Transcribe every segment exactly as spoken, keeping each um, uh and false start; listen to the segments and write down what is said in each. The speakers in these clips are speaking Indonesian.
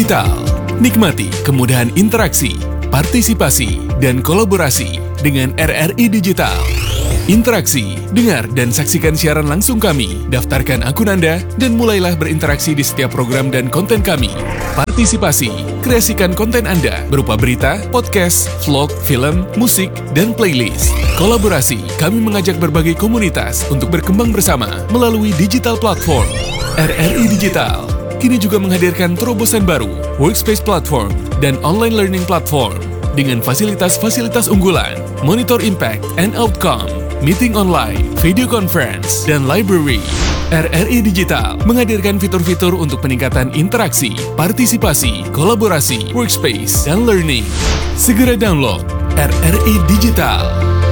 Digital. Nikmati kemudahan interaksi, partisipasi, dan kolaborasi dengan R R I Digital. Interaksi, dengar dan saksikan siaran langsung kami, daftarkan akun Anda, dan mulailah berinteraksi di setiap program dan konten kami. Partisipasi, kreasikan konten Anda berupa berita, podcast, vlog, film, musik, dan playlist. Kolaborasi, kami mengajak berbagai komunitas untuk berkembang bersama melalui digital platform. R R I Digital kini juga menghadirkan terobosan baru, workspace platform, dan online learning platform dengan fasilitas-fasilitas unggulan, monitor impact and outcome, meeting online, video conference, dan library. R R I Digital menghadirkan fitur-fitur untuk peningkatan interaksi, partisipasi, kolaborasi, workspace, dan learning. Segera download R R I Digital.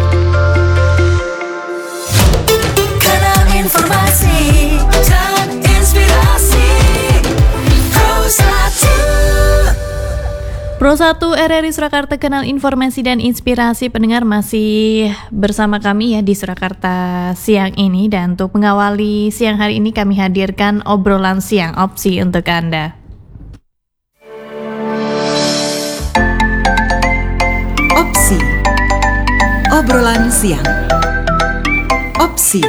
Kanal informasi dan inspirasi Pro satu. Pro satu R R I Surakarta, Kanal Informasi dan Inspirasi. Pendengar masih bersama kami ya di Surakarta siang ini, dan untuk mengawali siang hari ini kami hadirkan obrolan siang opsi untuk Anda. Opsi obrolan siang. Opsi.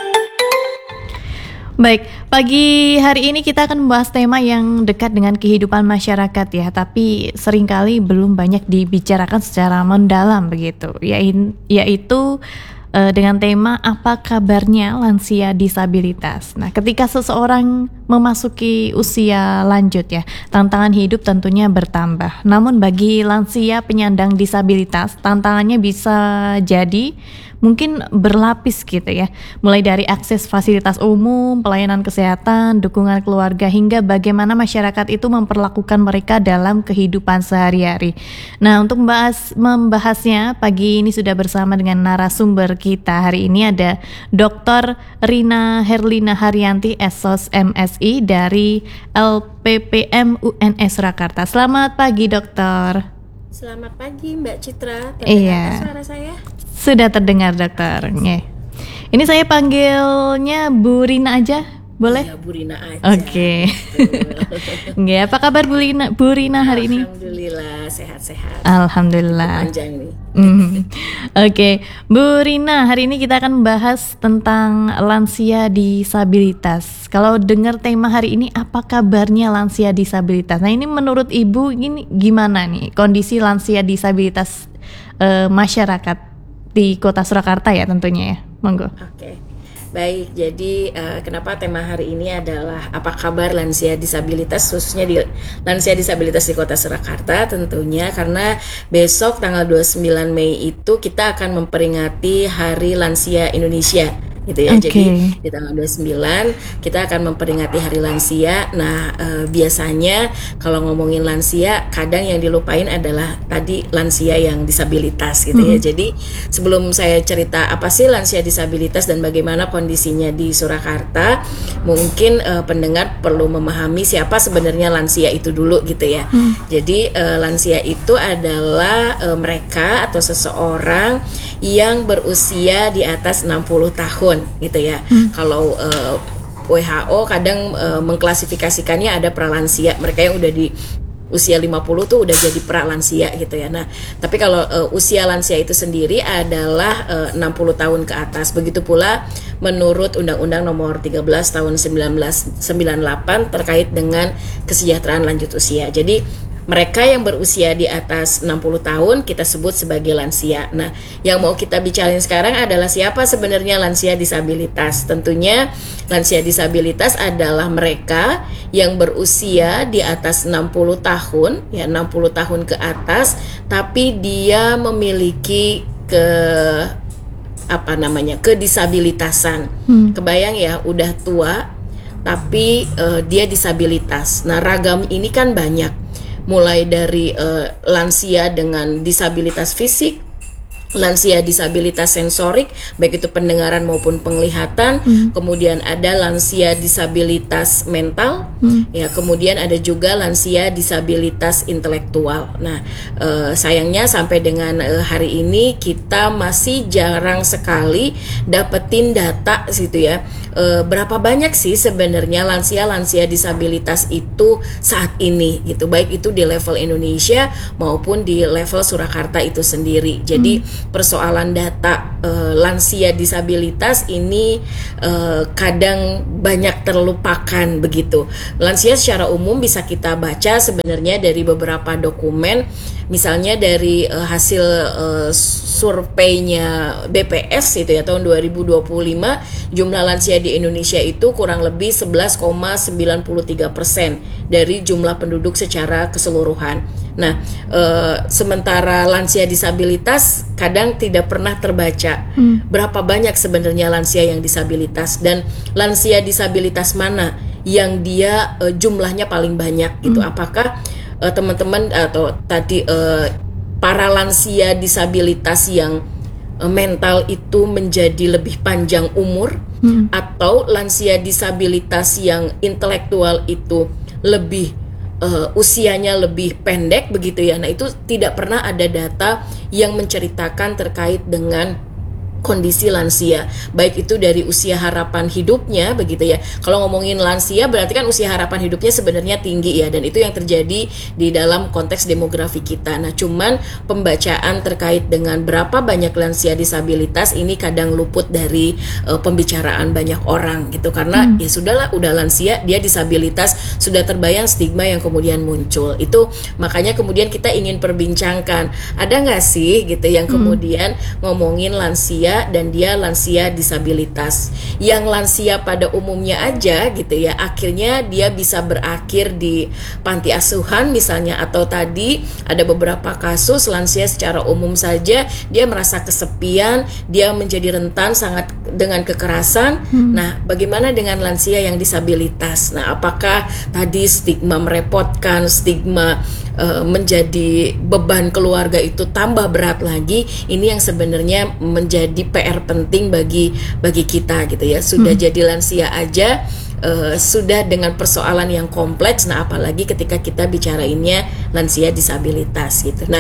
Baik, pagi hari ini kita akan membahas tema yang dekat dengan kehidupan masyarakat ya, tapi seringkali belum banyak dibicarakan secara mendalam begitu, yain- yaitu eh, dengan tema apa kabarnya lansia disabilitas. Nah, ketika seseorang memasuki usia lanjut ya, tantangan hidup tentunya bertambah. Namun bagi lansia penyandang disabilitas, tantangannya bisa jadi mungkin berlapis gitu ya, mulai dari akses fasilitas umum, pelayanan kesehatan, dukungan keluarga, hingga bagaimana masyarakat itu memperlakukan mereka dalam kehidupan sehari-hari. Nah, untuk membahas membahasnya pagi ini sudah bersama dengan narasumber kita. Hari ini ada Doktor Rina Herlina Haryanti, S O S M S I dari L P P M U N S Surakarta. Selamat pagi, Dokter. Selamat pagi Mbak Citra. Iya. Terdengar suara saya? Sudah terdengar, Dokter. Nge. Ini saya panggilnya Bu Rina aja, boleh? Ya, Bu Rina aja. Oke. Nge, apa kabar Bu Rina, Bu Rina hari ini? Alhamdulillah sehat-sehat. Alhamdulillah. Panjang nih. Mm. Oke, Bu Rina, hari ini kita akan membahas tentang lansia disabilitas. Kalau dengar tema hari ini, apa kabarnya lansia disabilitas? Nah, ini menurut Ibu ini gimana nih kondisi lansia disabilitas eh, masyarakat di Kota Surakarta ya tentunya ya, monggo. Oke, baik. Jadi uh, kenapa tema hari ini adalah apa kabar lansia disabilitas, khususnya di lansia disabilitas di Kota Surakarta? Tentunya karena besok tanggal dua puluh sembilan Mei itu kita akan memperingati Hari Lansia Indonesia, gitu ya. Okay. Jadi di tanggal dua puluh sembilan kita akan memperingati Hari Lansia. Nah, e, biasanya kalau ngomongin lansia, kadang yang dilupain adalah tadi lansia yang disabilitas, gitu ya. Mm-hmm. Jadi sebelum saya cerita apa sih lansia disabilitas dan bagaimana kondisinya di Surakarta, mungkin e, pendengar perlu memahami siapa sebenarnya lansia itu dulu, gitu ya. Mm. Jadi e, lansia itu adalah e, mereka atau seseorang yang berusia di atas enam puluh tahun, gitu ya. Hmm. Kalau uh, W H O kadang uh, mengklasifikasikannya ada pralansia, mereka yang udah di usia lima puluh tuh udah jadi pralansia, gitu ya. Nah, tapi kalau uh, usia lansia itu sendiri adalah uh, enam puluh tahun ke atas. Begitu pula menurut Undang-Undang Nomor tiga belas Tahun seribu sembilan ratus sembilan puluh delapan terkait dengan kesejahteraan lanjut usia. Jadi mereka yang berusia di atas enam puluh tahun kita sebut sebagai lansia. Nah, yang mau kita bicarain sekarang adalah siapa sebenarnya lansia disabilitas. Tentunya lansia disabilitas adalah mereka yang berusia di atas enam puluh tahun, ya enam puluh tahun ke atas, tapi dia memiliki ke apa namanya? kedisabilitasan. Hmm. Kebayang ya, udah tua tapi uh, dia disabilitas. Nah, ragam ini kan banyak. Mulai dari uh, lansia dengan disabilitas fisik, lansia disabilitas sensorik, baik itu pendengaran maupun penglihatan. Hmm. Kemudian ada lansia disabilitas mental, hmm. ya. Kemudian ada juga lansia disabilitas intelektual. Nah, eh, sayangnya sampai dengan eh, hari ini kita masih jarang sekali dapetin data, gitu ya. Eh, berapa banyak sih sebenarnya lansia-lansia disabilitas itu saat ini, gitu. Baik itu di level Indonesia maupun di level Surakarta itu sendiri. Jadi hmm. persoalan data uh, lansia disabilitas ini uh, kadang banyak terlupakan begitu. Lansia secara umum bisa kita baca sebenarnya dari beberapa dokumen, misalnya dari uh, hasil uh, surveinya B P S itu ya tahun dua ribu dua puluh lima, jumlah lansia di Indonesia itu kurang lebih sebelas koma sembilan tiga persen dari jumlah penduduk secara keseluruhan. Nah, e, sementara lansia disabilitas kadang tidak pernah terbaca hmm. berapa banyak sebenarnya lansia yang disabilitas, dan lansia disabilitas mana yang dia e, jumlahnya paling banyak gitu. Hmm. Apakah e, teman-teman atau tadi e, para lansia disabilitas yang e, mental itu menjadi lebih panjang umur, hmm. atau lansia disabilitas yang intelektual itu lebih Uh, usianya lebih pendek begitu ya. Nah, itu tidak pernah ada data yang menceritakan terkait dengan kondisi lansia, baik itu dari usia harapan hidupnya begitu ya. Kalau ngomongin lansia berarti kan usia harapan hidupnya sebenarnya tinggi ya, dan itu yang terjadi di dalam konteks demografi kita. Nah, cuman pembacaan terkait dengan berapa banyak lansia disabilitas ini kadang luput dari uh, pembicaraan banyak orang gitu, karena hmm. ya sudahlah, udah lansia dia disabilitas, sudah terbayang stigma yang kemudian muncul. Itu makanya kemudian kita ingin perbincangkan, ada nggak sih gitu yang kemudian hmm. ngomongin lansia dan dia lansia disabilitas. Yang lansia pada umumnya aja gitu ya, akhirnya dia bisa berakhir di panti asuhan misalnya, atau tadi ada beberapa kasus lansia secara umum saja dia merasa kesepian, dia menjadi rentan sangat dengan kekerasan. Hmm. Nah, bagaimana dengan lansia yang disabilitas? Nah, apakah tadi stigma merepotkan, stigma uh, menjadi beban keluarga itu tambah berat lagi? Ini yang sebenarnya menjadi P R penting bagi bagi kita gitu ya. Sudah hmm. jadi lansia aja uh, sudah dengan persoalan yang kompleks. Nah, apalagi ketika kita bicarainnya lansia disabilitas gitu. Nah,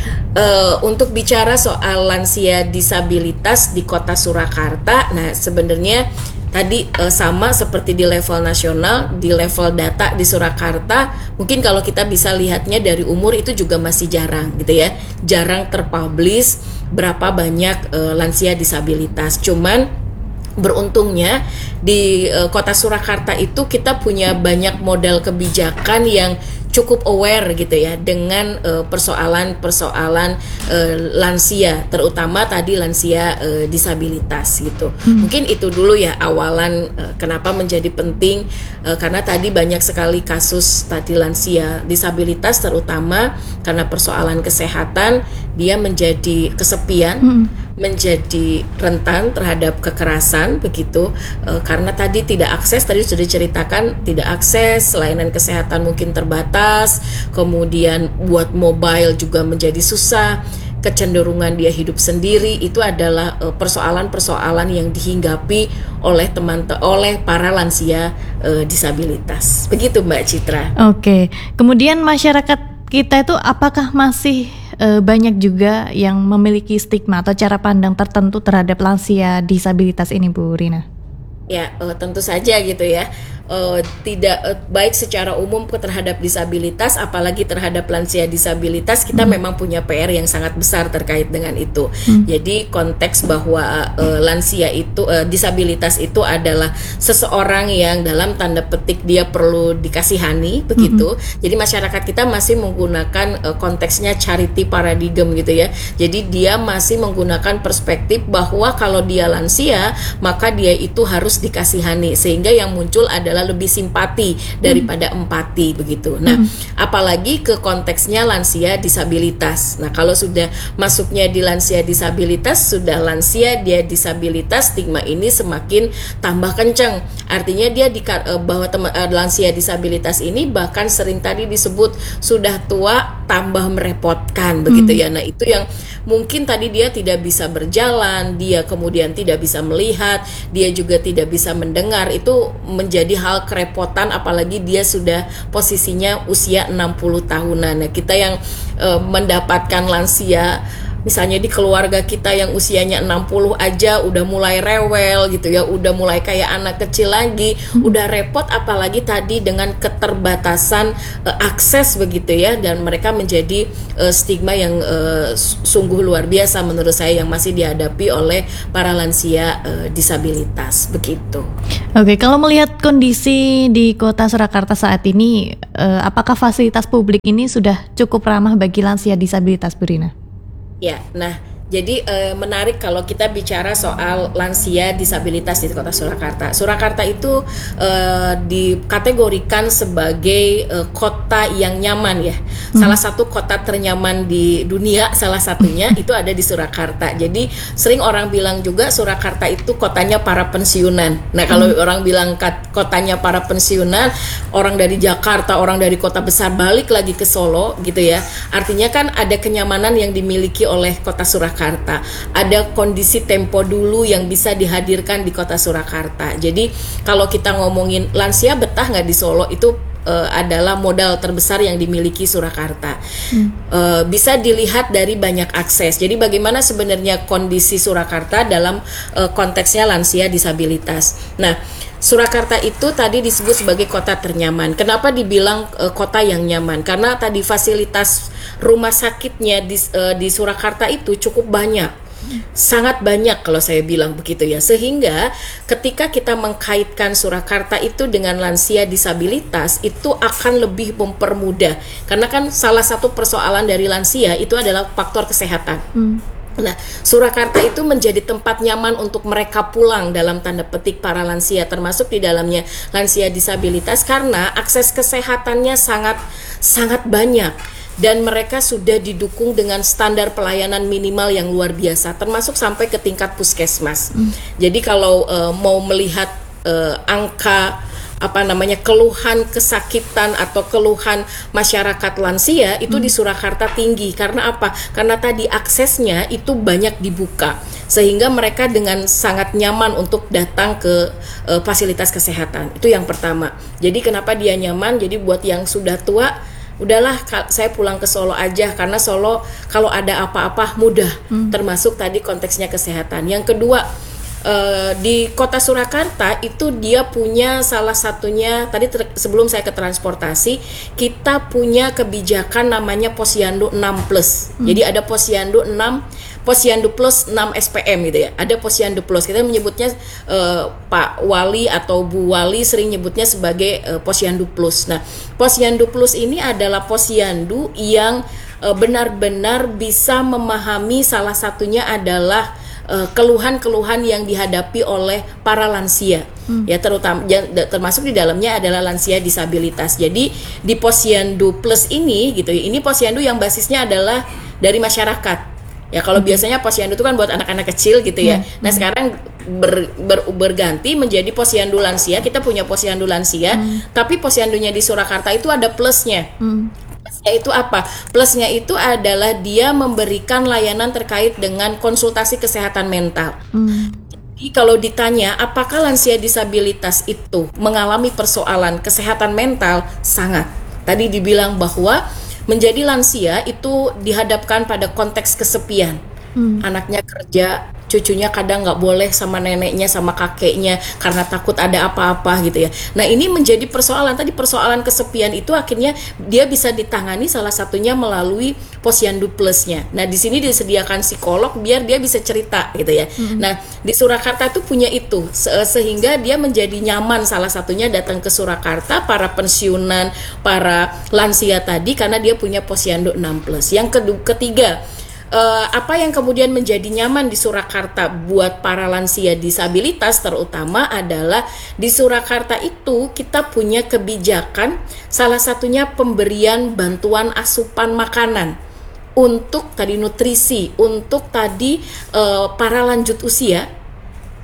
uh, untuk bicara soal lansia disabilitas di Kota Surakarta, nah sebenarnya tadi uh, sama seperti di level nasional, di level data di Surakarta, mungkin kalau kita bisa lihatnya dari umur itu juga masih jarang gitu ya, jarang terpublish berapa banyak uh, lansia disabilitas. Cuman beruntungnya di uh, Kota Surakarta itu kita punya banyak model kebijakan yang cukup aware gitu ya dengan uh, persoalan-persoalan uh, lansia, terutama tadi lansia uh, disabilitas gitu. Hmm. Mungkin itu dulu ya awalan uh, kenapa menjadi penting, uh, karena tadi banyak sekali kasus tadi lansia disabilitas, terutama karena persoalan kesehatan dia menjadi kesepian, hmm. menjadi rentan terhadap kekerasan begitu, uh, karena tadi tidak akses, tadi sudah diceritakan tidak akses, layanan kesehatan mungkin terbatas, kemudian buat mobile juga menjadi susah, kecenderungan dia hidup sendiri. Itu adalah uh, persoalan-persoalan yang dihinggapi oleh teman oleh para lansia uh, disabilitas. Begitu Mbak Citra. Oke, kemudian masyarakat kita itu apakah masih uh, banyak juga yang memiliki stigma atau cara pandang tertentu terhadap lansia disabilitas ini, Bu Rina? Ya, uh, tentu saja gitu ya. Uh, tidak uh, baik secara umum terhadap disabilitas, apalagi terhadap lansia disabilitas, kita hmm. memang punya P R yang sangat besar terkait dengan itu. Hmm. Jadi konteks bahwa uh, lansia itu uh, disabilitas itu adalah seseorang yang dalam tanda petik dia perlu dikasihani begitu. Hmm. Jadi masyarakat kita masih menggunakan uh, konteksnya charity paradigm gitu ya. Jadi dia masih menggunakan perspektif bahwa kalau dia lansia maka dia itu harus dikasihani, sehingga yang muncul adalah lebih simpati daripada hmm. empati begitu. Nah, hmm. apalagi ke konteksnya lansia disabilitas. Nah, kalau sudah masuknya di lansia disabilitas, sudah lansia dia disabilitas, stigma ini semakin tambah kencang. Artinya dia di, bahwa tem, lansia disabilitas ini bahkan sering tadi disebut sudah tua tambah merepotkan begitu hmm. ya. Nah, itu yang mungkin tadi dia tidak bisa berjalan, dia kemudian tidak bisa melihat, dia juga tidak bisa mendengar, itu menjadi hal kerepotan apalagi dia sudah posisinya usia enam puluh tahunan. Nah, kita yang e, mendapatkan lansia misalnya di keluarga kita yang usianya enam puluh aja udah mulai rewel gitu ya, udah mulai kayak anak kecil lagi, hmm. udah repot apalagi tadi dengan keterbatasan uh, akses begitu ya, dan mereka menjadi uh, stigma yang uh, sungguh luar biasa menurut saya yang masih dihadapi oleh para lansia uh, disabilitas begitu. Oke, kalau melihat kondisi di Kota Surakarta saat ini, uh, apakah fasilitas publik ini sudah cukup ramah bagi lansia disabilitas, Bu Rina? Ya, nah jadi e, menarik kalau kita bicara soal lansia disabilitas di Kota Surakarta. Surakarta itu e, dikategorikan sebagai e, kota yang nyaman ya. Hmm. Salah satu kota ternyaman di dunia, salah satunya itu ada di Surakarta. Jadi sering orang bilang juga Surakarta itu kotanya para pensiunan. Nah kalau hmm. orang bilang kotanya para pensiunan, orang dari Jakarta, orang dari kota besar balik lagi ke Solo gitu ya. Artinya kan ada kenyamanan yang dimiliki oleh Kota Surakarta. Surakarta. Ada kondisi tempo dulu yang bisa dihadirkan di Kota Surakarta. Jadi kalau kita ngomongin lansia betah nggak di Solo, itu uh, adalah modal terbesar yang dimiliki Surakarta. Hmm. Uh, bisa dilihat dari banyak akses. Jadi bagaimana sebenarnya kondisi Surakarta dalam uh, konteksnya lansia disabilitas. Nah, Surakarta itu tadi disebut sebagai kota ternyaman. Kenapa dibilang uh, kota yang nyaman? Karena tadi fasilitas rumah sakitnya di, uh, di Surakarta itu cukup banyak. Sangat banyak kalau saya bilang begitu ya. Sehingga ketika kita mengkaitkan Surakarta itu dengan lansia disabilitas, itu akan lebih mempermudah. Karena kan salah satu persoalan dari lansia itu adalah faktor kesehatan. Hmm. Nah, Surakarta itu menjadi tempat nyaman untuk mereka pulang dalam tanda petik para lansia, termasuk di dalamnya lansia disabilitas, karena akses kesehatannya sangat sangat banyak dan mereka sudah didukung dengan standar pelayanan minimal yang luar biasa, termasuk sampai ke tingkat puskesmas. Hmm. Jadi kalau uh, mau melihat uh, angka apa namanya keluhan kesakitan atau keluhan masyarakat lansia itu hmm. di Surakarta tinggi. Karena apa? Karena tadi aksesnya itu banyak dibuka sehingga mereka dengan sangat nyaman untuk datang ke uh, fasilitas kesehatan. Itu yang pertama. Jadi kenapa dia nyaman? Jadi buat yang sudah tua, udahlah saya pulang ke Solo aja, karena Solo kalau ada apa-apa mudah, hmm. termasuk tadi konteksnya kesehatan. Yang kedua, Uh, di Kota Surakarta itu dia punya salah satunya tadi ter, sebelum saya ke transportasi, kita punya kebijakan namanya Posyandu enam plus. Hmm. Jadi ada Posyandu enam, Posyandu plus enam S P M gitu ya. Ada Posyandu plus. Kita menyebutnya uh, Pak Wali atau Bu Wali sering nyebutnya sebagai uh, Posyandu plus. Nah, Posyandu plus ini adalah posyandu yang uh, benar-benar bisa memahami, salah satunya adalah Uh, keluhan-keluhan yang dihadapi oleh para lansia, hmm. ya terutama ya, termasuk di dalamnya adalah lansia disabilitas. Jadi di Posyandu Plus ini gitu, ini posyandu yang basisnya adalah dari masyarakat. Ya kalau hmm. biasanya posyandu itu kan buat anak-anak kecil gitu ya. Hmm. Nah sekarang ber, ber, berganti menjadi posyandu lansia. Kita punya posyandu lansia, hmm. tapi posyandunya di Surakarta itu ada plusnya. Hmm. Plusnya itu apa? Plusnya itu adalah dia memberikan layanan terkait dengan konsultasi kesehatan mental. Hmm. Jadi kalau ditanya apakah lansia disabilitas itu mengalami persoalan kesehatan mental, sangat. Tadi dibilang bahwa menjadi lansia itu dihadapkan pada konteks kesepian. Hmm. Anaknya kerja, cucunya kadang nggak boleh sama neneknya, sama kakeknya karena takut ada apa-apa gitu ya. Nah ini menjadi persoalan, tadi persoalan kesepian itu akhirnya dia bisa ditangani salah satunya melalui Posyandu Plusnya. Nah di sini disediakan psikolog biar dia bisa cerita gitu ya. Hmm. Nah di Surakarta itu punya itu se- sehingga dia menjadi nyaman salah satunya datang ke Surakarta para pensiunan, para lansia tadi karena dia punya Posyandu enam plus. Yang kedua, ketiga, Uh, apa yang kemudian menjadi nyaman di Surakarta buat para lansia disabilitas terutama adalah di Surakarta itu kita punya kebijakan salah satunya pemberian bantuan asupan makanan untuk tadi nutrisi untuk tadi uh, para lanjut usia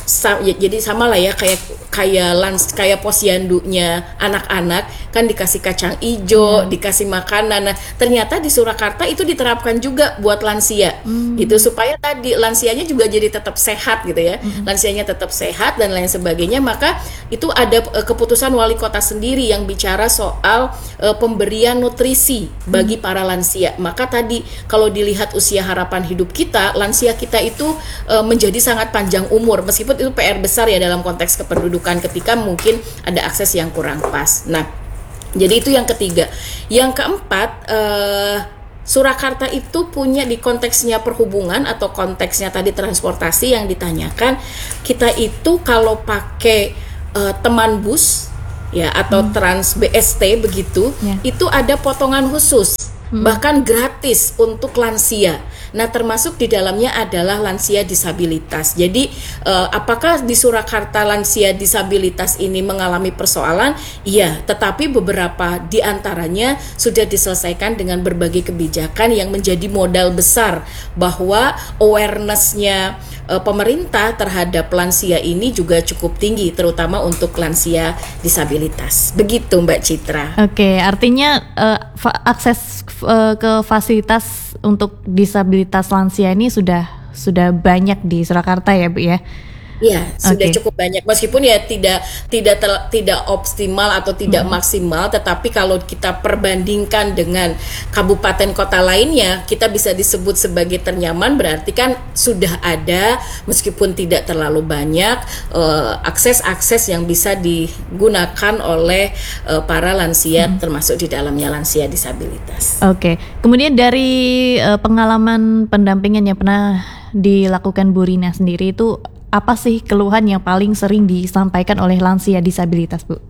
Sa- ya, jadi sama lah ya kayak kayak lans kayak posyandunya anak-anak kan dikasih kacang ijo, hmm. dikasih makanan. Nah, ternyata di Surakarta itu diterapkan juga buat lansia. Hmm. Gitu supaya tadi lansianya juga jadi tetap sehat gitu ya. Hmm. Lansianya tetap sehat dan lain sebagainya. Maka itu ada uh, keputusan wali kota sendiri yang bicara soal uh, pemberian nutrisi bagi hmm. para lansia. Maka tadi kalau dilihat usia harapan hidup kita, lansia kita itu uh, menjadi sangat panjang umur meskipun itu P R besar ya dalam konteks kependudukan ketika mungkin ada akses yang kurang pas. Nah, jadi itu yang ketiga. Yang keempat, eh, Surakarta itu punya di konteksnya perhubungan atau konteksnya tadi transportasi yang ditanyakan, kita itu kalau pakai eh, teman bus ya atau hmm. Trans B S T begitu, yeah. itu ada potongan khusus. Hmm. Bahkan gratis untuk lansia. Nah, termasuk di dalamnya adalah lansia disabilitas. Jadi, eh, apakah di Surakarta lansia disabilitas ini mengalami persoalan? Iya, tetapi beberapa di antaranya sudah diselesaikan dengan berbagai kebijakan yang menjadi modal besar bahwa awareness-nya eh, pemerintah terhadap lansia ini juga cukup tinggi, terutama untuk lansia disabilitas. Begitu, Mbak Citra. Oke, artinya eh, fa- akses uh, ke fasilitas untuk disabilitas lansia ini sudah sudah banyak di Surakarta ya, Bu ya? Iya, sudah okay. cukup banyak. Meskipun ya tidak tidak ter, tidak optimal atau tidak hmm. maksimal, tetapi kalau kita perbandingkan dengan kabupaten kota lainnya, kita bisa disebut sebagai ternyaman. Berarti kan sudah ada, meskipun tidak terlalu banyak uh, akses-akses yang bisa digunakan oleh uh, para lansia, hmm. termasuk di dalamnya lansia disabilitas. Oke, okay. Kemudian dari uh, pengalaman pendampingan yang pernah dilakukan Bu Rina sendiri itu, apa sih keluhan yang paling sering disampaikan oleh lansia disabilitas, Bu?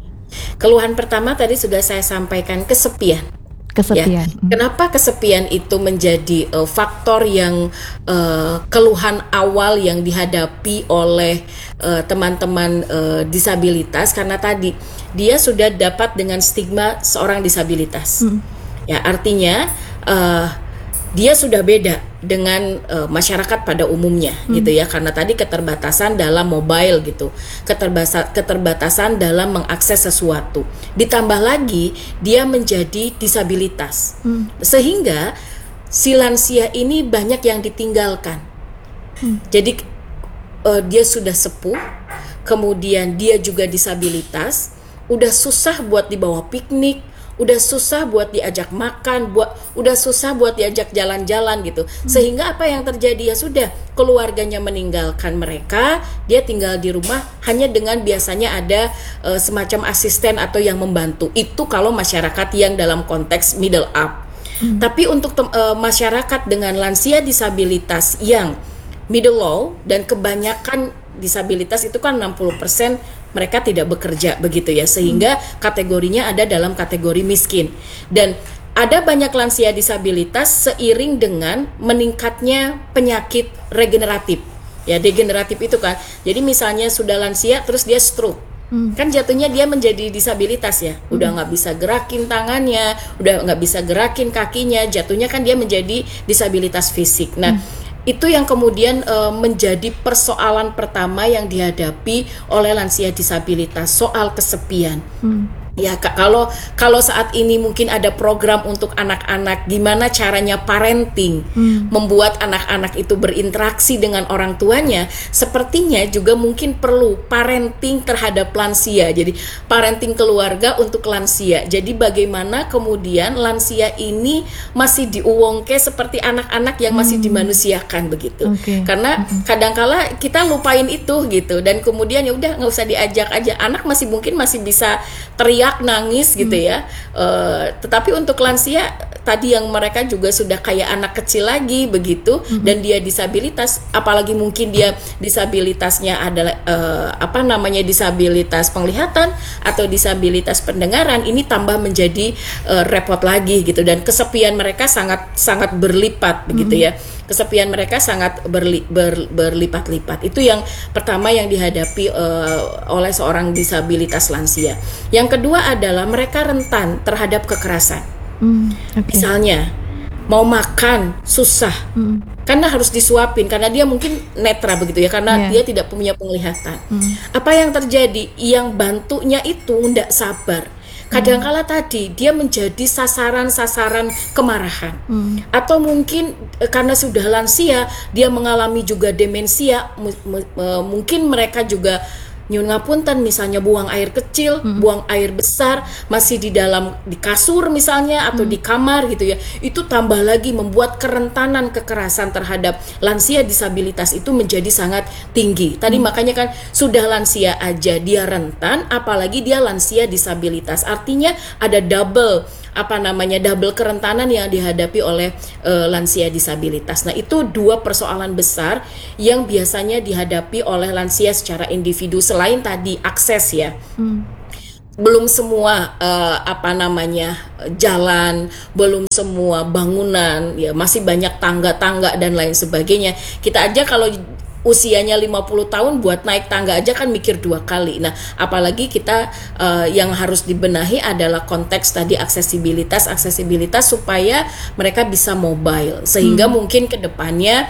Keluhan pertama tadi sudah saya sampaikan, kesepian. Kesepian. Ya. Kenapa kesepian itu menjadi uh, faktor yang uh, keluhan awal yang dihadapi oleh uh, teman-teman uh, disabilitas? Karena tadi dia sudah dapat dengan stigma seorang disabilitas. Hmm. Ya, artinya uh, dia sudah beda dengan uh, masyarakat pada umumnya, hmm. gitu ya, karena tadi keterbatasan dalam mobile gitu, keterbasa, keterbatasan dalam mengakses sesuatu, ditambah lagi dia menjadi disabilitas, hmm. sehingga si lansia ini banyak yang ditinggalkan. hmm. Jadi uh, dia sudah sepuh, kemudian dia juga disabilitas, udah susah buat dibawa piknik, udah susah buat diajak makan, buat udah susah buat diajak jalan-jalan gitu. Hmm. Sehingga apa yang terjadi, ya sudah, keluarganya meninggalkan mereka, dia tinggal di rumah hanya dengan biasanya ada uh, semacam asisten atau yang membantu. Itu kalau masyarakat yang dalam konteks middle up. Hmm. Tapi untuk tem- uh, masyarakat dengan lansia disabilitas yang middle low, dan kebanyakan disabilitas itu kan enam puluh persen mereka tidak bekerja begitu ya, sehingga kategorinya ada dalam kategori miskin. Dan ada banyak lansia disabilitas seiring dengan meningkatnya penyakit regeneratif. Ya, degeneratif itu kan. Jadi misalnya sudah lansia terus dia stroke. Hmm. Kan jatuhnya dia menjadi disabilitas ya. Udah nggak hmm. bisa gerakin tangannya, udah nggak bisa gerakin kakinya, jatuhnya kan dia menjadi disabilitas fisik. Nah, hmm. itu yang kemudian e, menjadi persoalan pertama yang dihadapi oleh lansia disabilitas, soal kesepian. Hmm. Ya, Kak, kalau kalau saat ini mungkin ada program untuk anak-anak, gimana caranya parenting, hmm. membuat anak-anak itu berinteraksi dengan orang tuanya, sepertinya juga mungkin perlu parenting terhadap lansia. Jadi parenting keluarga untuk lansia. Jadi bagaimana kemudian lansia ini masih diuwongke seperti anak-anak yang masih hmm. dimanusiakan begitu. Okay. Karena hmm. kadangkala kita lupain itu gitu, dan kemudian ya udah nggak usah diajak aja. Anak masih mungkin masih bisa teriak, nangis gitu hmm. ya, uh, tetapi untuk lansia tadi yang mereka juga sudah kayak anak kecil lagi begitu, hmm. dan dia disabilitas, apalagi mungkin dia disabilitasnya adalah uh, apa namanya disabilitas penglihatan atau disabilitas pendengaran, ini tambah menjadi uh, repot lagi gitu, dan kesepian mereka sangat sangat berlipat begitu hmm. ya. Kesepian mereka sangat berli, ber, berlipat-lipat. Itu yang pertama yang dihadapi uh, oleh seorang disabilitas lansia. Yang kedua adalah mereka rentan terhadap kekerasan. Mm, okay. Misalnya mau makan susah. Hmm. Karena harus disuapin, karena dia mungkin netra begitu ya, karena yeah. dia tidak punya penglihatan. Hmm. Apa yang terjadi? Yang bantunya itu tidak sabar. Kadangkala tadi dia menjadi sasaran-sasaran kemarahan, hmm. atau mungkin e, karena sudah lansia dia mengalami juga demensia, m- m- m- mungkin mereka juga nyun ngapunten misalnya buang air kecil, hmm. buang air besar masih di dalam di kasur misalnya atau hmm. di kamar gitu ya. Itu tambah lagi membuat kerentanan kekerasan terhadap lansia disabilitas itu menjadi sangat tinggi. Tadi hmm. makanya kan sudah lansia aja dia rentan, apalagi dia lansia disabilitas. Artinya ada double apa namanya double kerentanan yang dihadapi oleh uh, lansia disabilitas. Nah, itu dua persoalan besar yang biasanya dihadapi oleh lansia secara individu selain tadi akses ya. Hmm. Belum semua uh, apa namanya jalan, belum semua bangunan, ya masih banyak tangga-tangga dan lain sebagainya. Kita aja kalau usianya lima puluh tahun buat naik tangga aja kan mikir dua kali. Nah, apalagi kita uh, yang harus dibenahi adalah konteks tadi aksesibilitas, aksesibilitas supaya mereka bisa mobile. Sehingga hmm. mungkin ke depannya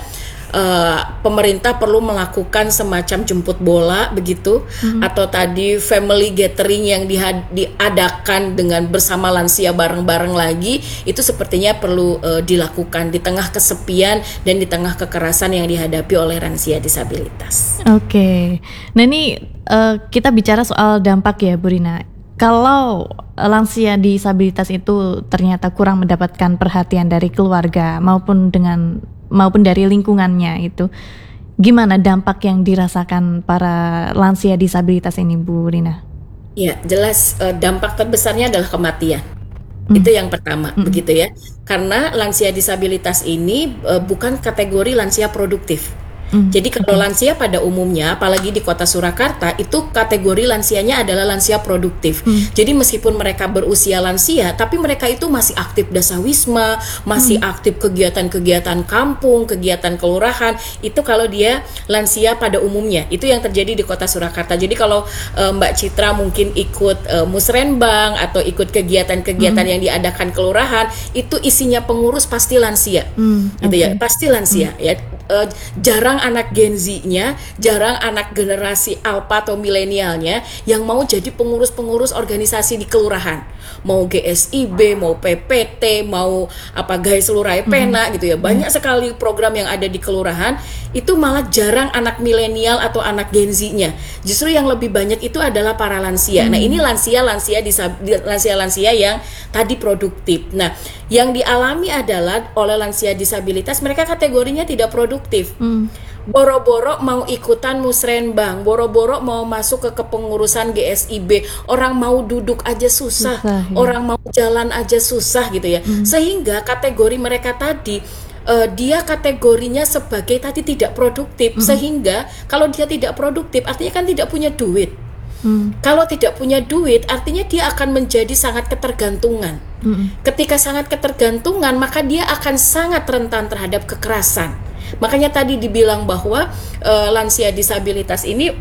Uh, pemerintah perlu melakukan semacam jemput bola begitu, hmm. atau tadi family gathering yang dihad- diadakan dengan bersama lansia bareng-bareng lagi, itu sepertinya perlu uh, dilakukan di tengah kesepian dan di tengah kekerasan yang dihadapi oleh lansia disabilitas. Oke, okay. Nah ini uh, kita bicara soal dampak ya Bu Rina. Kalau lansia disabilitas itu ternyata kurang mendapatkan perhatian dari keluarga maupun dengan maupun dari lingkungannya, itu gimana dampak yang dirasakan para lansia disabilitas ini Bu Rina? Ya, jelas uh, dampak terbesarnya adalah kematian. Hmm. Itu yang pertama, hmm. begitu ya. Karena lansia disabilitas ini uh, bukan kategori lansia produktif. Hmm. Jadi kalau lansia pada umumnya, apalagi di kota Surakarta, itu kategori lansianya adalah lansia produktif. Hmm. Jadi meskipun mereka berusia lansia, tapi mereka itu masih aktif dasawisma, masih hmm. aktif kegiatan-kegiatan kampung, kegiatan kelurahan. Itu kalau dia lansia pada umumnya. Itu yang terjadi di kota Surakarta. Jadi kalau uh, Mbak Citra mungkin ikut uh, musrenbang atau ikut kegiatan-kegiatan hmm. yang diadakan kelurahan, itu isinya pengurus pasti lansia. Hmm. Gitu okay. ya, pasti lansia hmm. ya. Uh, jarang anak Gen Z-nya, jarang anak generasi Alpha atau milenialnya yang mau jadi pengurus-pengurus organisasi di kelurahan. Mau G S I B, mau P P T, mau apa Guys Lurai Pena hmm. gitu ya. Banyak hmm. sekali program yang ada di kelurahan, itu malah jarang anak milenial atau anak Gen Z-nya. Justru yang lebih banyak itu adalah para lansia. Hmm. Nah, ini lansia-lansia disab- lansia-lansia yang tadi produktif. Nah, yang dialami adalah oleh lansia disabilitas, mereka kategorinya tidak produktif. Hmm. Boro-boro mau ikutan musrenbang, boro-boro mau masuk ke kepengurusan G S I B, orang mau duduk aja susah, susah ya. Orang mau jalan aja susah gitu ya. Hmm. Sehingga kategori mereka tadi uh, dia kategorinya sebagai tadi tidak produktif. Hmm. Sehingga kalau dia tidak produktif artinya kan tidak punya duit. Hmm. Kalau tidak punya duit artinya dia akan menjadi sangat ketergantungan. Hmm. Ketika sangat ketergantungan maka dia akan sangat rentan terhadap kekerasan. Makanya tadi dibilang bahwa uh, lansia disabilitas ini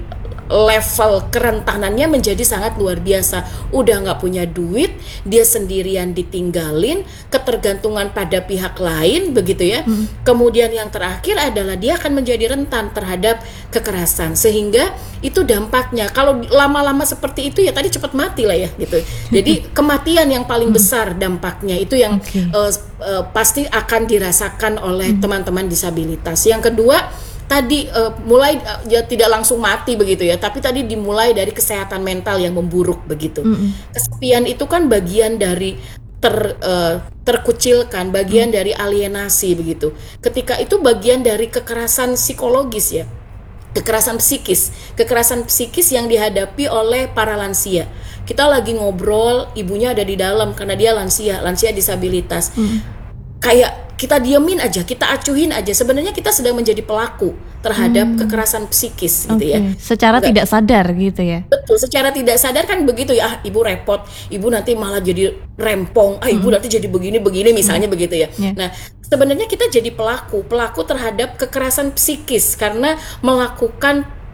level kerentanannya menjadi sangat luar biasa. Udah nggak punya duit, dia sendirian ditinggalin, ketergantungan pada pihak lain, begitu ya. Hmm. Kemudian yang terakhir adalah dia akan menjadi rentan terhadap kekerasan. Sehingga itu dampaknya. Kalau lama-lama seperti itu ya tadi cepat mati lah ya, gitu. Jadi kematian yang paling besar dampaknya itu yang okay. uh, uh, pasti akan dirasakan oleh hmm. teman-teman disabilitas. Yang kedua, tadi uh, mulai uh, ya tidak langsung mati begitu ya, tapi tadi dimulai dari kesehatan mental yang memburuk begitu. Mm-hmm. Kesepian itu kan bagian dari ter uh, terkucilkan, bagian mm. dari alienasi begitu. Ketika itu bagian dari kekerasan psikologis ya, kekerasan psikis, kekerasan psikis yang dihadapi oleh para lansia. Kita lagi ngobrol, ibunya ada di dalam karena dia lansia, lansia disabilitas. Mm. Kayak kita diemin aja, kita acuhin aja. Sebenarnya kita sedang menjadi pelaku terhadap hmm. kekerasan psikis gitu okay. ya. Secara Enggak. tidak sadar gitu ya. Betul, secara tidak sadar kan begitu ya. Ah, ibu repot, ibu nanti malah jadi rempong. Ah, ibu hmm. nanti jadi begini-begini misalnya hmm. begitu ya. Yeah. Nah, sebenarnya kita jadi pelaku, pelaku terhadap kekerasan psikis karena melakukan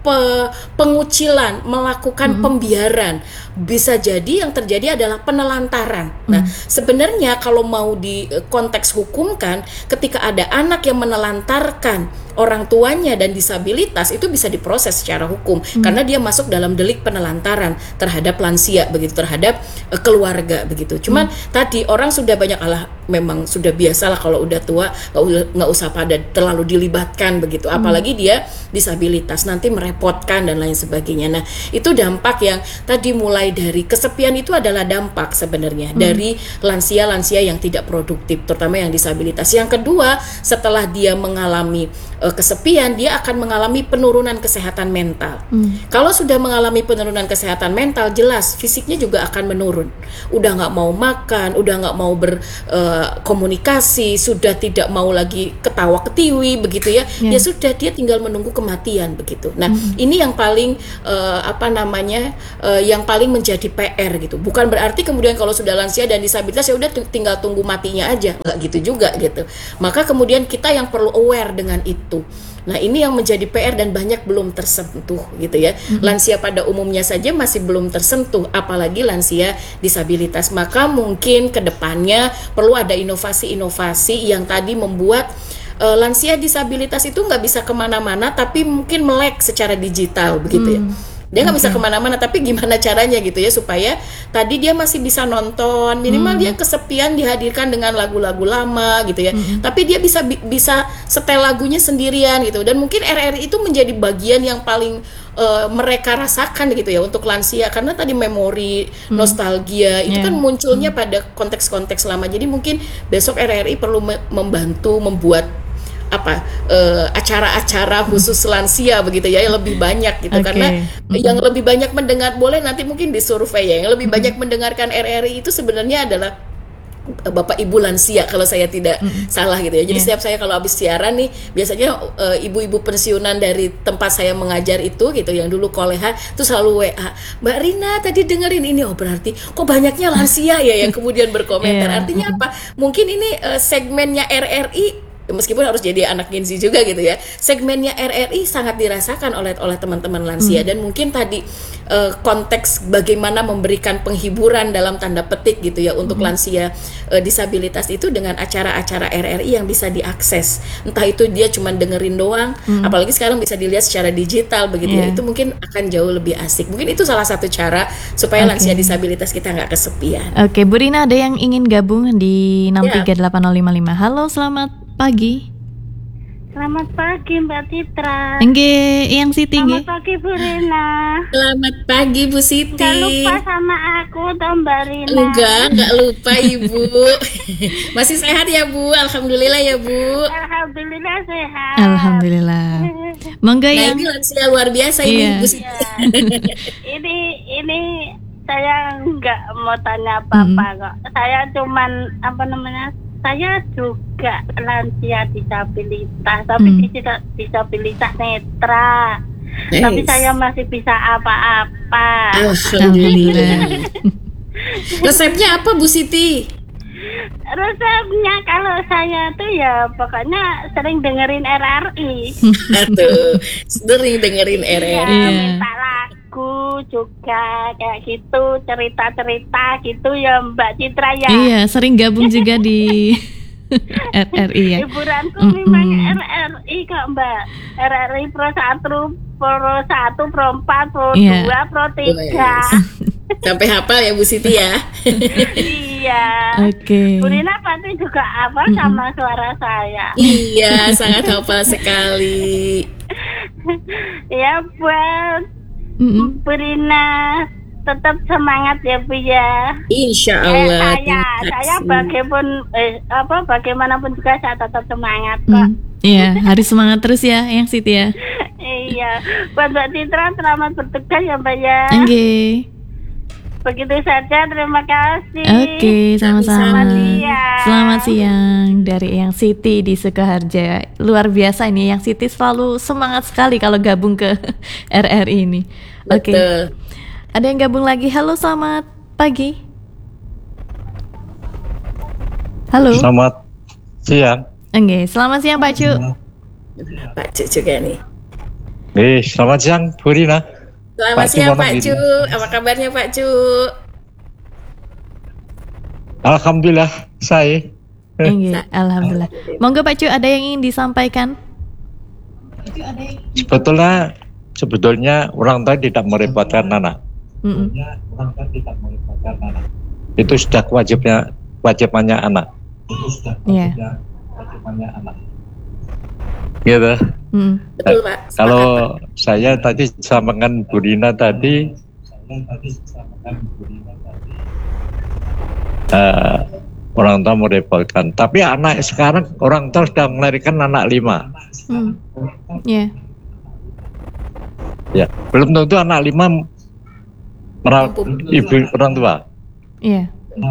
pe- pengucilan, melakukan pembiaran. Bisa jadi yang terjadi adalah penelantaran. Nah, sebenarnya kalau mau di eh, konteks hukumkan, ketika ada anak yang menelantarkan orang tuanya dan disabilitas, itu bisa diproses secara hukum karena dia masuk dalam delik penelantaran terhadap lansia begitu, terhadap eh, keluarga begitu. Cuman tadi orang sudah banyak, alah memang sudah biasalah kalau udah tua nggak u- nggak usah pada terlalu dilibatkan begitu, apalagi dia disabilitas nanti merepotkan dan lain sebagainya. Nah, itu dampak yang tadi mulai dari kesepian itu adalah dampak sebenarnya dari lansia-lansia yang tidak produktif, terutama yang disabilitas. Yang kedua, setelah dia mengalami uh, kesepian, dia akan mengalami penurunan kesehatan mental. Kalau sudah mengalami penurunan kesehatan mental, jelas fisiknya juga akan menurun. Udah nggak mau makan, udah nggak mau berkomunikasi, sudah tidak mau lagi ketawa ketiwi begitu ya. Yeah. Ya sudah, dia tinggal menunggu kematian begitu. Nah, ini yang paling uh, apa namanya uh, yang paling menjadi P R gitu. Bukan berarti kemudian kalau sudah lansia dan disabilitas ya udah tinggal tunggu matinya aja, nggak gitu juga gitu. Maka kemudian kita yang perlu aware dengan itu. Nah, ini yang menjadi P R dan banyak belum tersentuh gitu ya. Lansia pada umumnya saja masih belum tersentuh, apalagi lansia disabilitas. Maka mungkin ke depannya perlu ada inovasi-inovasi yang tadi membuat uh, lansia disabilitas itu nggak bisa kemana-mana, tapi mungkin melek secara digital begitu ya. Dia nggak bisa kemana-mana, tapi gimana caranya gitu ya supaya tadi dia masih bisa nonton, minimal dia kesepian dihadirkan dengan lagu-lagu lama gitu ya. Tapi dia bisa bi- bisa setel lagunya sendirian gitu. Dan mungkin R R I itu menjadi bagian yang paling uh, mereka rasakan gitu ya untuk lansia, karena tadi memori, nostalgia itu Yeah. kan munculnya pada konteks-konteks lama. Jadi mungkin besok R R I perlu me- membantu membuat apa eh, acara-acara khusus lansia begitu ya, yang lebih banyak gitu. Oke. Karena yang lebih banyak mendengar, boleh nanti mungkin disurvei ya, yang lebih banyak mendengarkan R R I itu sebenarnya adalah Bapak Ibu lansia kalau saya tidak salah gitu ya. Jadi Yeah. setiap saya kalau habis siaran nih, biasanya eh, ibu-ibu pensiunan dari tempat saya mengajar itu gitu, yang dulu koleha tuh selalu W A, Mbak Rina tadi dengerin ini, oh berarti kok banyaknya lansia ya yang kemudian berkomentar. Yeah. Artinya apa? Mungkin ini eh, segmennya R R I, meskipun harus jadi anak Gen Z juga gitu ya, segmennya R R I sangat dirasakan oleh oleh teman-teman lansia. Dan mungkin tadi eh, konteks bagaimana memberikan penghiburan dalam tanda petik gitu ya untuk lansia eh, disabilitas itu dengan acara-acara R R I yang bisa diakses, entah itu dia cuma dengerin doang, apalagi sekarang bisa dilihat secara digital begitu ya, Yeah. itu mungkin akan jauh lebih asik. Mungkin itu salah satu cara supaya Oke. lansia disabilitas kita nggak kesepian. Oke, Bu Rina, ada yang ingin gabung di enam tiga delapan nol lima lima. Halo, selamat pagi. Selamat pagi Mbak Citra. Engge, yang Siti Selamat nggih. pagi Bu Rina. Selamat pagi Bu Siti. Jangan lupa sama aku toh Mbak Rina. Enggak, enggak lupa Ibu. Masih sehat ya Bu? Alhamdulillah ya Bu. Alhamdulillah sehat. Alhamdulillah. Monggo Nah yang ini lansia luar biasa ini Iya. Bu Siti. Ini ini saya nggak mau tanya apa-apa kok. Saya cuman apa namanya? Saya juga lansia disabilitas, tapi Hmm. tidak disabilitas netra. Nice. Tapi saya masih bisa apa-apa. Alhamdulillah. Resepnya apa Bu Siti? Resepnya kalau saya tuh ya pokoknya sering dengerin R R I. Aduh, sering dengerin R R I. Ya, minta lagu juga kayak gitu, cerita-cerita gitu ya Mbak Citra ya. Iya, sering gabung juga di R R I ya. Hiburanku Mm-mm. memang R R I kok Mbak. R R I Pro satu, Pro satu, Pro empat, Pro Iya. dua, Pro tiga. Sampai hafal ya Bu Siti ya. Iya. Oke. Bu Rina pasti juga apa sama suara saya. Iya, sangat hafal sekali. Ya buat Mm-mm. Bu Rina tetap semangat ya Bu ya. Insya Eh, Allah. saya, terima saya kasih. bagaimana eh, apa bagaimanapun juga saya tetap semangat kok. Mm. Iya, harus semangat terus ya, yang Siti ya. Iya, buat Mbak Citra selamat bertugas ya Mbak ya. Engge. Begitu saja, terima kasih. Oke, sama-sama. Selamat siang. Selamat siang dari Yang Siti di Sukoharjo. Luar biasa ini, Yang Siti selalu semangat sekali kalau gabung ke R R I ini. Oke. Betul. Ada yang gabung lagi. Halo, selamat pagi. Halo. Selamat siang. Oke, selamat siang Pak Cu. Pak Cuk juga nih. Eh, selamat siang Bu Rina. Selamat Pak Cu siang Pak Wonogiri. Cu. Apa kabarnya Pak Cu? Alhamdulillah saya. Enggak, alhamdulillah. Monggo Pak Cu, ada yang ingin disampaikan? Sebetulnya sebetulnya orang tua tidak merepotkan anak. Mm-mm. Orang tua tidak merepotkan anak. Itu sudah wajibnya wajibannya anak. Itu sudah Iya. wajibannya anak. Gitu. Mm. Betul Pak. Kalau Sepakat, Pak. saya tadi sampaikan Bu Rina tadi, saya tadi sampaikan Bu Rina tadi, eh, orang tua merepotkan. Tapi anak sekarang orang tua sudah melahirkan anak lima. Mm. Ya. Ya, belum tentu anak lima merawat ibu orang tua. Iya.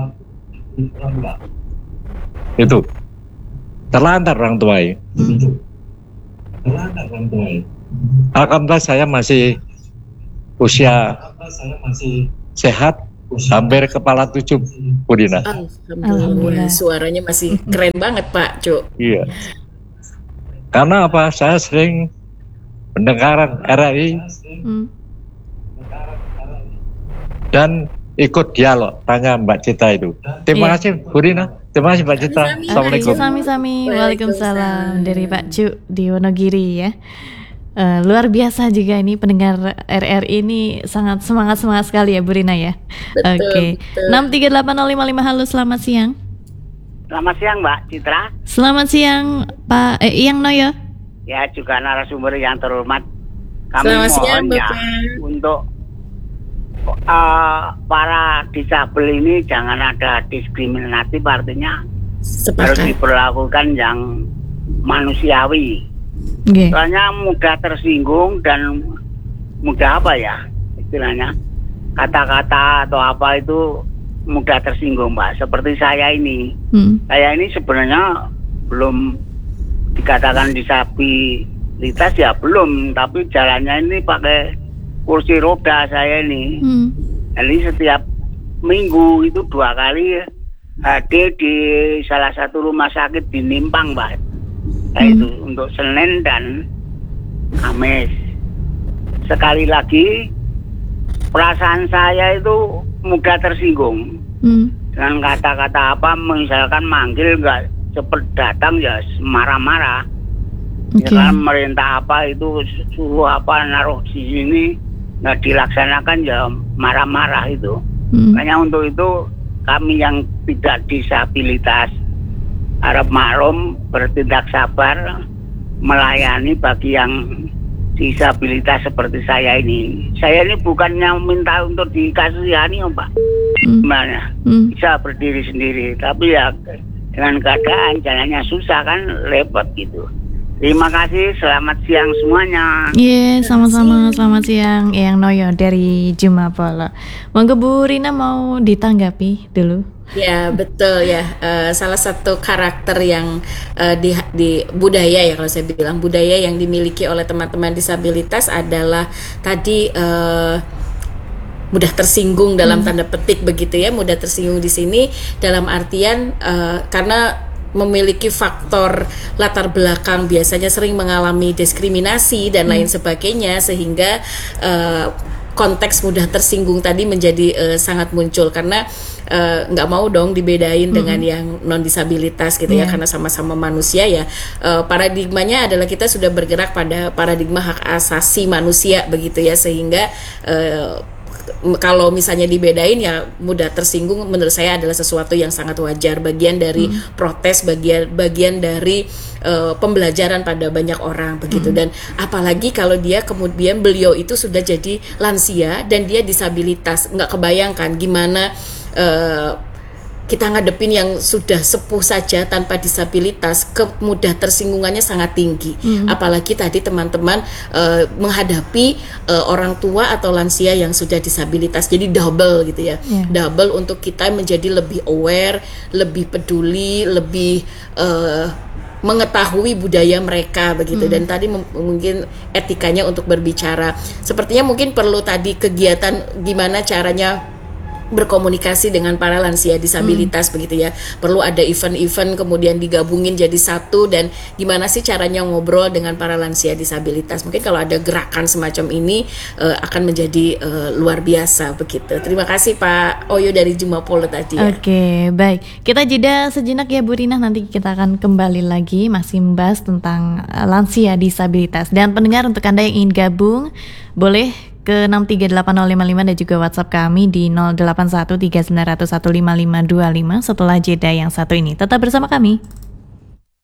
Itu terlantar orang tua ya. Mm. Alhamdulillah saya masih usia sehat, hampir kepala tujuh, Bu Dina. Alhamdulillah. Alhamdulillah. Suaranya masih keren banget Pak Cu. Iya. Karena apa? Saya sering mendengar R R I Mm. dan ikut dialog. Tanya Mbak Cita itu. Terima Iya. kasih Bu Dina. Terima kasih Mbak Cita. Sami-sami. Assalamualaikum. Oke, sami-sami. Waalaikumsalam. Waalaikumsalam dari Pak Cu di Wonogiri ya. Eh, luar biasa juga ini pendengar R R I ini sangat semangat-semangat sekali ya Bu Rina ya. Betul, Oke. betul. enam tiga delapan nol lima lima halo, selamat siang. Selamat siang Mbak Citra. Selamat siang Pak eh, Iyang Noyo. Ya juga narasumber yang terhormat. Kami Selamat siang, mohon ya Bapak. untuk uh, para disabel ini jangan ada diskriminatif, artinya harus Sepakat. diperlakukan yang manusiawi. Oke. Soalnya mudah tersinggung dan mudah apa ya istilahnya, kata-kata atau apa itu mudah tersinggung Mbak. Seperti saya ini, Hmm. saya ini sebenarnya belum dikatakan disabilitas ya belum, tapi jalannya ini pakai kursi roda saya ini. Hmm. Jadi setiap minggu itu dua kali hadir di salah satu rumah sakit di Nimpang Mbak. Nah, Hmm. itu untuk Senin dan Kamis. Sekali lagi perasaan saya itu mudah tersinggung Hmm. dengan kata-kata apa, misalkan manggil nggak cepet datang ya marah-marah. Oke. Ya kan merintah apa itu suruh apa naruh di sini nggak dilaksanakan ya marah-marah itu. Hmm. Makanya untuk itu kami yang tidak disabilitas harap maklum, bertindak sabar melayani bagi yang disabilitas seperti saya ini. Saya ini bukannya minta untuk dikasihani Mbak, Hmm. gimana? Hmm. Bisa berdiri sendiri, tapi ya dengan keadaan jalannya susah kan, repot gitu. Terima kasih, selamat siang semuanya. Iya, sama-sama. Selamat siang, Eyang Noyo dari Jumapolo. Monggo Bu Rina mau ditanggapi dulu. Ya betul ya. Eh, salah satu karakter yang eh, di, di budaya ya, kalau saya bilang budaya yang dimiliki oleh teman-teman disabilitas adalah tadi eh, mudah tersinggung dalam tanda petik begitu ya. Mudah tersinggung di sini dalam artian eh, karena memiliki faktor latar belakang biasanya sering mengalami diskriminasi dan lain sebagainya, sehingga eh, konteks mudah tersinggung tadi menjadi eh, sangat muncul karena eh, nggak mau dong dibedain dengan yang non disabilitas gitu ya, Yeah. karena sama-sama manusia ya. Eh, paradigmanya adalah kita sudah bergerak pada paradigma hak asasi manusia begitu ya, sehingga eh, m- kalau misalnya dibedain ya mudah tersinggung, menurut saya adalah sesuatu yang sangat wajar, bagian dari protes, bagian bagian dari eh, pembelajaran pada banyak orang begitu. Dan apalagi kalau dia kemudian beliau itu sudah jadi lansia dan dia disabilitas, nggak kebayangkan gimana eh, kita ngadepin yang sudah sepuh saja tanpa disabilitas, kemudah tersinggungannya sangat tinggi. Apalagi tadi teman-teman eh, menghadapi eh, orang tua atau lansia yang sudah disabilitas, jadi double gitu ya, Yeah. double untuk kita menjadi lebih aware, lebih peduli, lebih eh, mengetahui budaya mereka begitu. Dan tadi mem- mungkin etikanya untuk berbicara, sepertinya mungkin perlu tadi kegiatan gimana caranya berkomunikasi dengan para lansia disabilitas, hmm. begitu ya. Perlu ada event-event kemudian digabungin jadi satu, dan gimana sih caranya ngobrol dengan para lansia disabilitas. Mungkin kalau ada gerakan semacam ini uh, akan menjadi uh, luar biasa begitu. Terima kasih Pak Oyo dari Jumapolo tadi ya. Oke, baik. Kita jeda sejenak ya Bu Rina, nanti kita akan kembali lagi masih membahas tentang uh, lansia disabilitas. Dan pendengar, untuk Anda yang ingin gabung, boleh ke enam tiga delapan nol lima lima dan juga WhatsApp kami di nol delapan satu tiga sembilan nol nol satu lima lima dua lima setelah jeda yang satu ini. Tetap bersama kami.